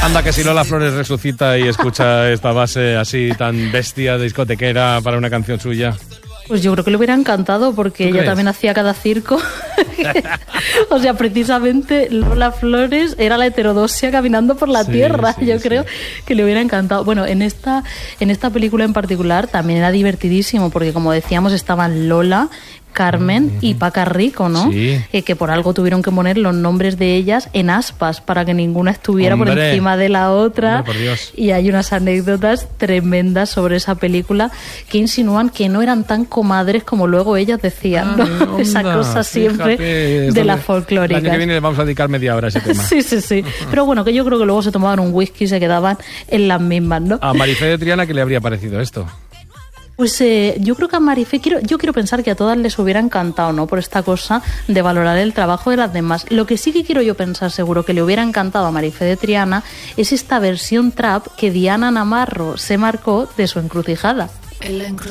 Anda, que si Lola Flores resucita y escucha esta base así tan bestia, discotequera para una canción suya. Pues yo creo que le hubiera encantado, porque ella también hacía cada circo. O sea, precisamente Lola Flores era la heterodoxia caminando por la tierra. Yo creo que le hubiera encantado. Bueno, en esta película en particular también era divertidísimo, porque como decíamos, estaban Lola, Carmen y Paca Rico, ¿no? Sí. Que por algo tuvieron que poner los nombres de ellas en aspas para que ninguna estuviera por encima de la otra. Hombre, por Dios. Y hay unas anécdotas tremendas sobre esa película que insinúan que no eran tan comadres como luego ellas decían, ¿no? Esa cosa siempre de la folclórica. El año que viene le vamos a dedicar media hora a ese tema. Sí. Pero bueno, que yo creo que luego se tomaban un whisky y se quedaban en las mismas, ¿no? A Marifé de Triana, ¿qué le habría parecido esto? Pues yo creo que a Marifé, yo quiero pensar que a todas les hubiera encantado, ¿no? Por esta cosa de valorar el trabajo de las demás. Lo que sí que quiero yo pensar seguro que le hubiera encantado a Marifé de Triana es esta versión trap que Diana Namarro se marcó de Su encrucijada. En la encrucijada.